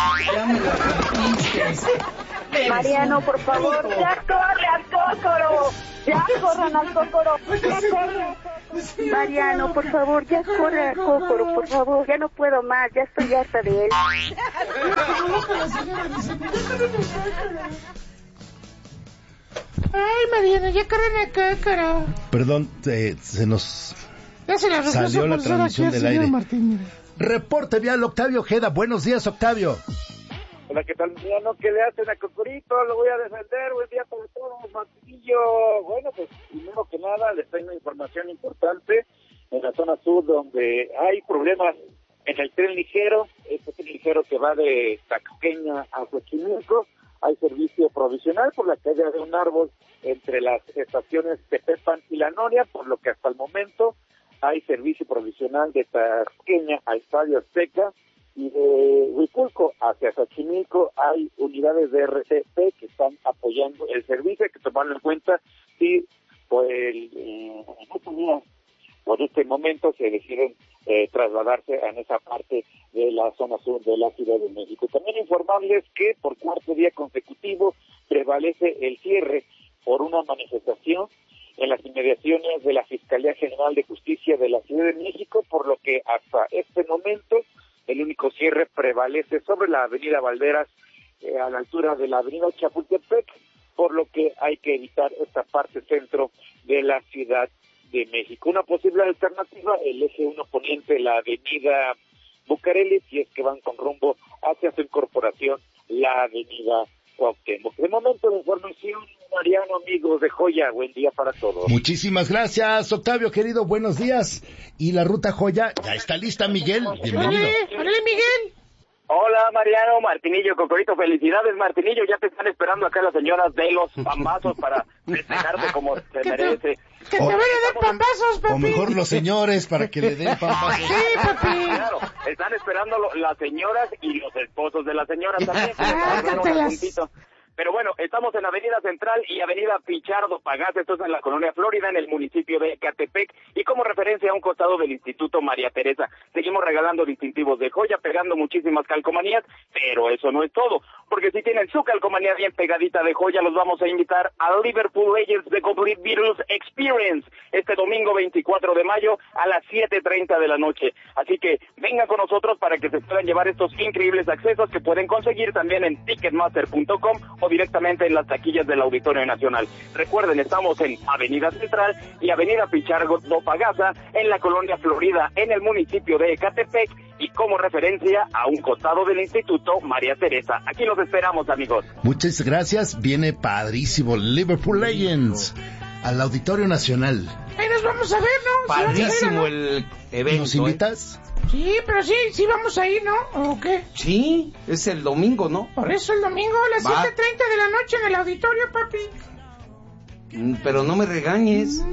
Ya me lo repitiste. Mariano, por favor, ya corre al Cócoro. Ya corran al Cócoro. Ya corre. Mariano, por favor, ya corre al Cócoro, por favor. Ya no puedo más, ya estoy harta de él. Ay, Mariano, ya corren al Cócoro. Perdón, se nos Ya se la salió la transmisión del aire. Martín, Reporte vial, Octavio Ojeda. Buenos días, Octavio. Hola, ¿qué tal, Mariano? ¿Qué le hacen a Cocorito? Lo voy a defender. Buen día para todos, Martillo. Bueno, pues primero que nada les tengo información importante en la zona sur donde hay problemas en el tren ligero. Este tren ligero que va de Taxqueña a Xochimilco. Hay servicio provisional por la caída de un árbol entre las estaciones Tepepan y La Noria, por lo que hasta el momento hay servicio provisional de Taxqueña a Estadio Azteca. Y de Huipulco hacia Xochimilco hay unidades de RCP que están apoyando el servicio. Hay que tomarlo en cuenta si por este momento se deciden trasladarse en esa parte de la zona sur de la Ciudad de México. También informarles que por cuarto día consecutivo prevalece el cierre por una manifestación en las inmediaciones de la Fiscalía General de Justicia de la Ciudad de México, por lo que hasta este momento el único cierre prevalece sobre la avenida Valderas, a la altura de la avenida Chapultepec, por lo que hay que evitar esta parte centro de la Ciudad de México. Una posible alternativa, el eje 1 poniente, la avenida Bucareli, si es que van con rumbo hacia su incorporación, la avenida Cuauhtémoc. De momento de información, Mariano, amigos de Joya, buen día para todos. Muchísimas gracias, Octavio, querido, buenos días. Y la ruta Joya, ya está lista, Miguel, bienvenido. ¡Órale, Miguel! Hola, Mariano, Martinillo, Cocorito, felicidades, Martinillo, ya te están esperando acá las señoras de los pambazos para festejarte como se merece. Que te van a dar pambazos, papi. O mejor los señores, para que le den pambazos. Sí, papi. Claro, están esperando las señoras y los esposos de las señoras también. Cántatelas. Pero bueno, estamos en Avenida Central y Avenida Pichardo Pagás, esto es en la Colonia Florida, en el municipio de Ecatepec, y como referencia a un costado del Instituto María Teresa. Seguimos regalando distintivos de Joya, pegando muchísimas calcomanías, pero eso no es todo, porque si tienen su calcomanía bien pegadita de Joya, los vamos a invitar a Liverpool Legends The Complete Beatles Experience, este domingo 24 de mayo a las 7:30 de la noche. Así que vengan con nosotros para que se puedan llevar estos increíbles accesos que pueden conseguir también en Ticketmaster.com o directamente en las taquillas del Auditorio Nacional. Recuerden, estamos en Avenida Central y Avenida Pichardo Pagasa, en la Colonia Florida, en el municipio de Ecatepec, y como referencia a un costado del Instituto María Teresa. Aquí los esperamos, amigos. Muchas gracias, viene padrísimo Liverpool Legends al Auditorio Nacional. Ahí nos vamos a ver, ¿no? Padrísimo el evento. ¿Nos invitas? Sí, pero sí vamos a ir, ¿no? ¿O qué? Sí, es el domingo, ¿no? Por eso el domingo a las 7:30 de la noche en el auditorio, papi. Pero no me regañes.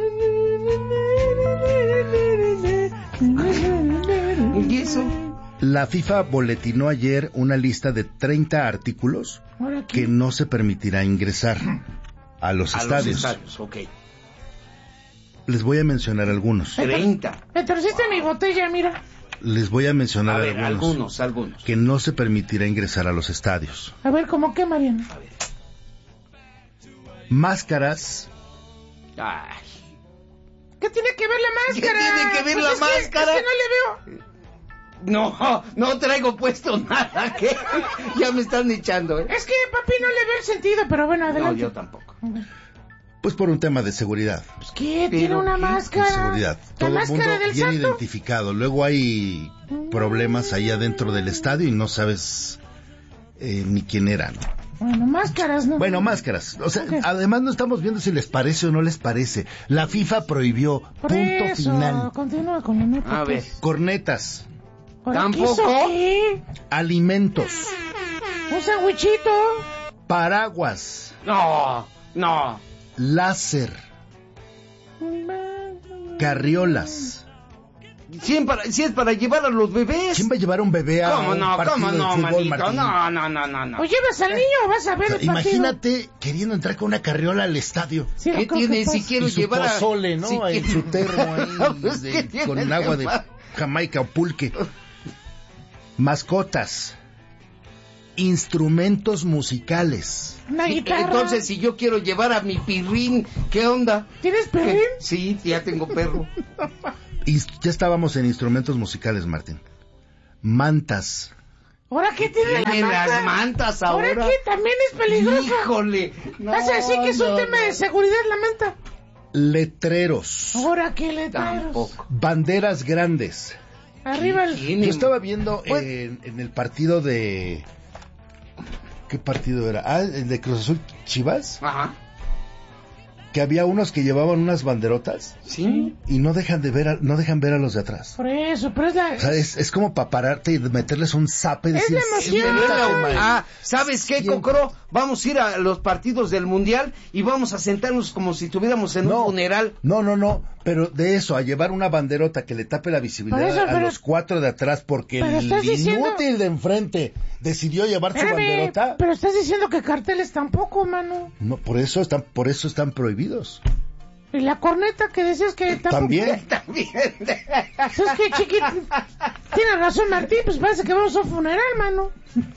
¿Y eso? La FIFA boletinó ayer una lista de 30 artículos que no se permitirá ingresar a los estadios. Los estadios, ok. Les voy a mencionar algunos. 30. Me trajiste mi botella, mira. Les voy a mencionar A ver, algunos. que no se permitirá ingresar a los estadios. A ver, ¿cómo qué, Mariano? A ver. Máscaras. Ay. ¿Qué tiene que ver la máscara? ¿Qué tiene que ver la máscara? Es que no le veo. No traigo puesto nada, ¿qué? Ya me están echando, ¿eh? Es que papi no le veo el sentido, pero bueno, adelante. No, yo tampoco. Pues por un tema de seguridad. Pues ¿qué? Tiene una máscara. De seguridad. Todo el mundo bien identificado. Luego hay problemas ahí adentro del estadio y no sabes ni quién era, ¿no? Bueno, máscaras, ¿no? Bueno, máscaras. O sea, okay. Además no estamos viendo si les parece o no les parece. La FIFA prohibió. Por punto eso, final. Continúa con la nota. A ver. Cornetas. ¿Tampoco? ¿Qué? Alimentos. Un sandwichito. Paraguas. No. Láser. Carriolas. Si es para llevar a los bebés. ¿Quién va a llevar a un bebé a un partido de fútbol, manito? Martín? No. ¿O llevas al niño o vas a ver el partido? Imagínate queriendo entrar con una carriola al estadio. Sí, ¿Qué tiene si quiero y su llevar pozole, ¿no? Si en su termo ahí, con agua de Jamaica o pulque. Mascotas. instrumentos musicales. Una guitarra. Entonces, si yo quiero llevar a mi pirrín, ¿qué onda? ¿Tienes perrín? Sí, ya tengo perro. Y ya estábamos en instrumentos musicales, Martín. Mantas. ¿Ahora qué tiene la manta? Las mantas ahora. ¿Ahora qué? También es peligroso. Híjole. No, ¿Vas a decir que es un tema de seguridad la manta? Letreros. ¿Ahora qué letreros? Tampoco. Banderas grandes. Arriba el... Yo estaba viendo en el partido de... ¿Qué partido era? Ah, el de Cruz Azul Chivas. Ajá. Que había unos que llevaban unas banderotas. Sí. Y no dejan ver a los de atrás. Por eso, pero es la... O sea, es como para pararte y meterles un zape. Es la emoción. ¿Sabes qué, Cocoro? Vamos a ir a los partidos del Mundial y vamos a sentarnos como si estuviéramos en un funeral. No, pero de eso, a llevar una banderota que le tape la visibilidad a los cuatro de atrás porque el inútil de enfrente decidió llevar su banderota. Pero estás diciendo que carteles tampoco, mano. No, por eso están prohibidos. Y la corneta que decías que tampoco. También. ¿Sabes qué, chiquito? Tienes razón, Martín, pues parece que vamos a un funeral, mano.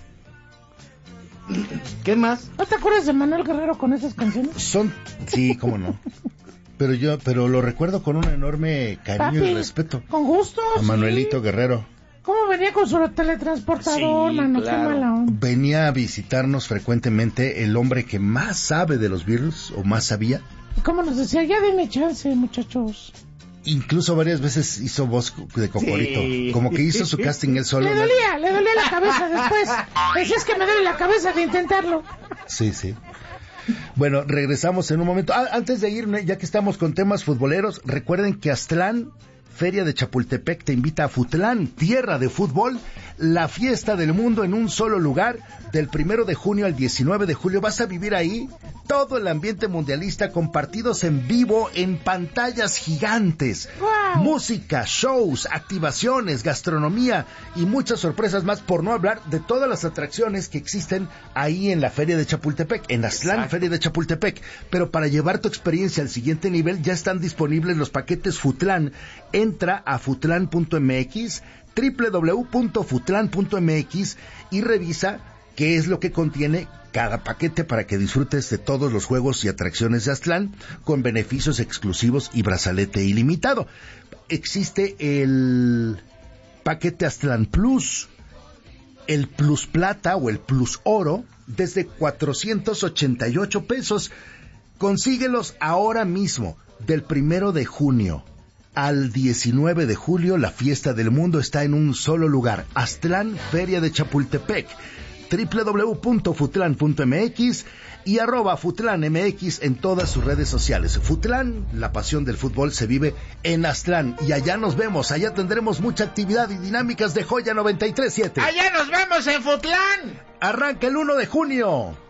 ¿Qué más? ¿No te acuerdas de Manuel Guerrero con esas canciones? Sí, cómo no. Pero lo recuerdo con un enorme cariño y respeto. Con gusto. A Manuelito Guerrero. ¿Cómo venía con su teletransportador, mano? Claro. Qué mala onda. Venía a visitarnos frecuentemente el hombre que más sabe de los Beatles, o más sabía. ¿Y cómo nos decía? Ya denme chance, muchachos. Incluso varias veces hizo voz de Cocorito. Sí. Como que hizo su casting él solo. Le dolía la cabeza después. Decías que me duele la cabeza de intentarlo. Sí. Bueno, regresamos en un momento. Antes de ir, ya que estamos con temas futboleros, recuerden que Aztlán, Feria de Chapultepec, te invita a Futlán, tierra de fútbol, la fiesta del mundo en un solo lugar, del 1 de junio al 19 de julio. Vas a vivir ahí todo el ambiente mundialista con partidos en vivo en pantallas gigantes. ¡Wow! Música, shows, activaciones, gastronomía y muchas sorpresas más, por no hablar de todas las atracciones que existen ahí en la Feria de Chapultepec, en Aztlán, Exacto. Feria de Chapultepec. Pero para llevar tu experiencia al siguiente nivel ya están disponibles los paquetes Futlán. Entra a futlan.mx, www.futlan.mx y revisa qué es lo que contiene cada paquete para que disfrutes de todos los juegos y atracciones de Aztlán con beneficios exclusivos y brazalete ilimitado. Existe el paquete Aztlán Plus, el Plus Plata o el Plus Oro desde 488 pesos. Consíguelos ahora mismo, del 1 de junio al 19 de julio. La fiesta del mundo está en un solo lugar, Aztlán, Feria de Chapultepec. www.futlan.mx y @futlanmx en todas sus redes sociales. Futlán, la pasión del fútbol se vive en Aztlán, y allá nos vemos. Allá tendremos mucha actividad y dinámicas de Joya 93.7. ¡Allá nos vemos en Futlán! Arranca el 1 de junio.